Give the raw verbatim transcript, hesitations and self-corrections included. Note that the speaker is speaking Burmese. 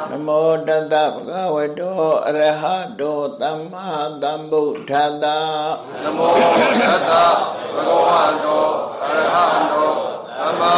နမောတတဗုဒ္ဓဝတ္တောအရဟတောသမ္မာသမ္ဗုဒ္ဓတ္တနမောတတဗုဒ္ဓ